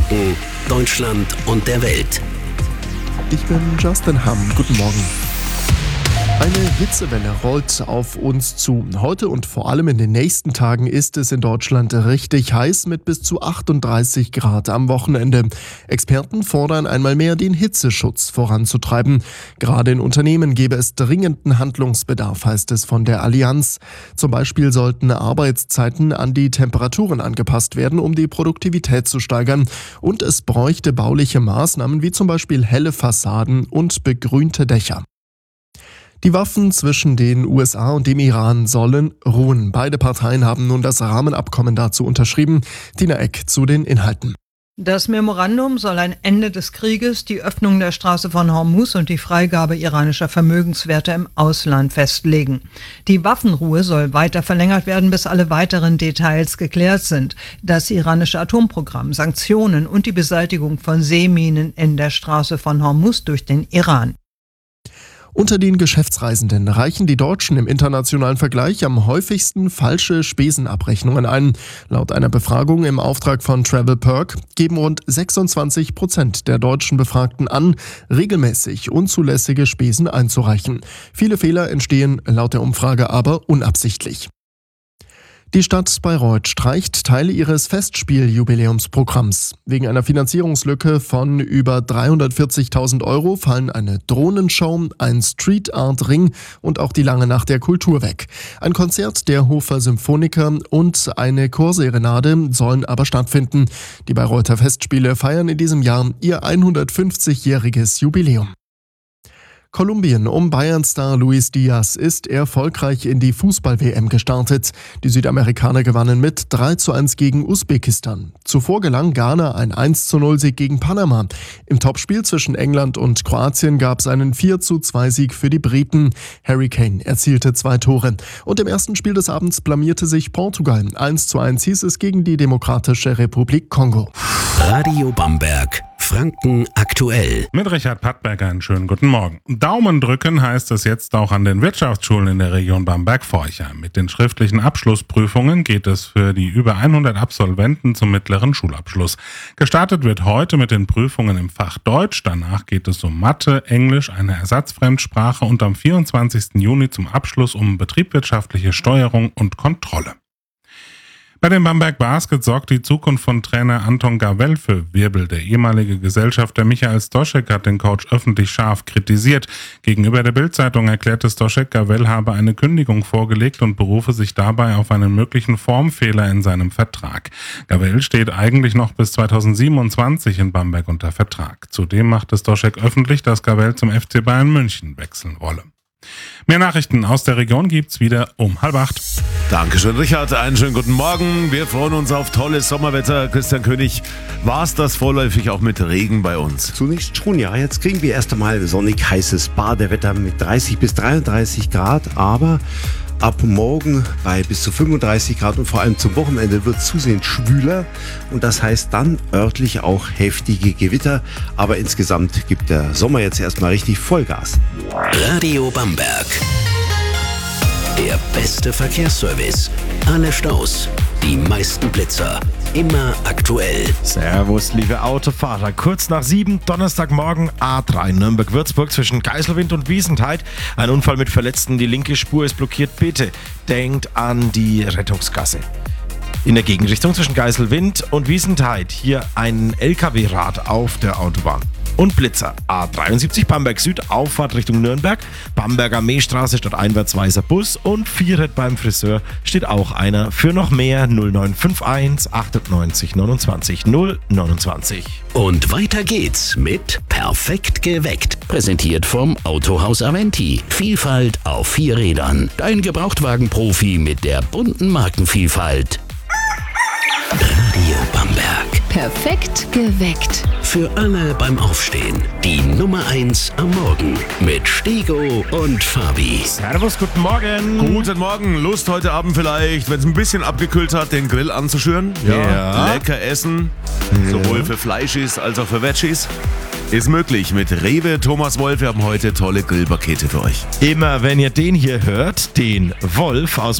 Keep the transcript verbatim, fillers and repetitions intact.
Franken, Deutschland und der Welt. Ich bin Justin Hamm. Guten Morgen. Eine Hitzewelle rollt auf uns zu. Heute und vor allem in den nächsten Tagen ist es in Deutschland richtig heiß mit bis zu achtunddreißig Grad am Wochenende. Experten fordern einmal mehr, den Hitzeschutz voranzutreiben. Gerade in Unternehmen gäbe es dringenden Handlungsbedarf, heißt es von der Allianz. Zum Beispiel sollten Arbeitszeiten an die Temperaturen angepasst werden, um die Produktivität zu steigern. Und es bräuchte bauliche Maßnahmen wie zum Beispiel helle Fassaden und begrünte Dächer. Die Waffen zwischen den U S A und dem Iran sollen ruhen. Beide Parteien haben nun das Rahmenabkommen dazu unterschrieben. Tina Eck zu den Inhalten. Das Memorandum soll ein Ende des Krieges, die Öffnung der Straße von Hormuz und die Freigabe iranischer Vermögenswerte im Ausland festlegen. Die Waffenruhe soll weiter verlängert werden, bis alle weiteren Details geklärt sind. Das iranische Atomprogramm, Sanktionen und die Beseitigung von Seeminen in der Straße von Hormuz durch den Iran. Unter den Geschäftsreisenden reichen die Deutschen im internationalen Vergleich am häufigsten falsche Spesenabrechnungen ein. Laut einer Befragung im Auftrag von TravelPerk geben rund sechsundzwanzig Prozent der deutschen Befragten an, regelmäßig unzulässige Spesen einzureichen. Viele Fehler entstehen laut der Umfrage aber unabsichtlich. Die Stadt Bayreuth streicht Teile ihres Festspieljubiläumsprogramms. Wegen einer Finanzierungslücke von über dreihundertvierzigtausend Euro fallen eine Drohnenshow, ein Street Art Ring und auch die Lange Nacht der Kultur weg. Ein Konzert der Hofer Symphoniker und eine Chorserenade sollen aber stattfinden. Die Bayreuther Festspiele feiern in diesem Jahr ihr hundertfünfzigjähriges Jubiläum. Kolumbien um Bayern-Star Luis Diaz ist erfolgreich in die Fußball-W M gestartet. Die Südamerikaner gewannen mit drei zu eins gegen Usbekistan. Zuvor gelang Ghana ein eins zu null Sieg gegen Panama. Im Topspiel zwischen England und Kroatien gab es einen vier zu zwei Sieg für die Briten. Harry Kane erzielte zwei Tore. Und im ersten Spiel des Abends blamierte sich Portugal. eins zu eins hieß es gegen die Demokratische Republik Kongo. Radio Bamberg. Franken aktuell. Mit Richard Pattberger einen schönen guten Morgen. Daumen drücken heißt es jetzt auch an den Wirtschaftsschulen in der Region Bamberg-Forchheim. Mit den schriftlichen Abschlussprüfungen geht es für die über hundert Absolventen zum mittleren Schulabschluss. Gestartet wird heute mit den Prüfungen im Fach Deutsch. Danach geht es um Mathe, Englisch, eine Ersatzfremdsprache und am vierundzwanzigsten Juni zum Abschluss um betriebswirtschaftliche Steuerung und Kontrolle. Bei den Bamberg Baskets sorgt die Zukunft von Trainer Anton Gavell für Wirbel. Der ehemalige Gesellschafter Michael Stoschek hat den Coach öffentlich scharf kritisiert. Gegenüber der Bild-Zeitung erklärte Stoschek, Gavell habe eine Kündigung vorgelegt und berufe sich dabei auf einen möglichen Formfehler in seinem Vertrag. Gavell steht eigentlich noch bis zweitausendsiebenundzwanzig in Bamberg unter Vertrag. Zudem machte Stoschek öffentlich, dass Gavell zum F C Bayern München wechseln wolle. Mehr Nachrichten aus der Region gibt's wieder um halb acht. Dankeschön, Richard. Einen schönen guten Morgen. Wir freuen uns auf tolles Sommerwetter. Christian König, war's das vorläufig auch mit Regen bei uns? Zunächst schon, ja. Jetzt kriegen wir erst einmal sonnig heißes Badewetter mit dreißig bis dreiunddreißig Grad, aber ab morgen bei bis zu fünfunddreißig Grad und vor allem zum Wochenende wird es zusehends schwüler und das heißt dann örtlich auch heftige Gewitter, aber insgesamt gibt der Sommer jetzt erstmal richtig Vollgas. Radio Bamberg. Der beste Verkehrsservice. Alle Staus, die meisten Blitzer. Immer aktuell. Servus, liebe Autofahrer. Kurz nach sieben, Donnerstagmorgen, A drei Nürnberg-Würzburg zwischen Geiselwind und Wiesenthal. Ein Unfall mit Verletzten, die linke Spur ist blockiert. Bitte denkt an die Rettungsgasse. In der Gegenrichtung zwischen Geiselwind und Wiesenthal hier ein L K W-Rad auf der Autobahn. Und Blitzer, A dreiundsiebzig Bamberg Süd, Auffahrt Richtung Nürnberg, Bamberger Meestraße statt einwärts weißer Bus und Vierret beim Friseur steht auch einer. Für noch mehr null neun fünf eins achtundneunzig neunundzwanzig null neunundzwanzig. Und weiter geht's mit Perfekt geweckt. Präsentiert vom Autohaus Aventi. Vielfalt auf vier Rädern. Dein Gebrauchtwagenprofi mit der bunten Markenvielfalt. Radio Bamberg. Perfekt geweckt. Für alle beim Aufstehen. Die Nummer eins am Morgen mit Stego und Fabi. Servus, guten Morgen. Guten Morgen. Lust heute Abend vielleicht, wenn es ein bisschen abgekühlt hat, den Grill anzuschüren? Ja. Lecker essen. Ja. Sowohl für Fleischis als auch für Veggies. Ist möglich mit Rewe. Thomas Wolf, wir haben heute tolle Grillpakete für euch. Immer wenn ihr den hier hört, den Wolf aus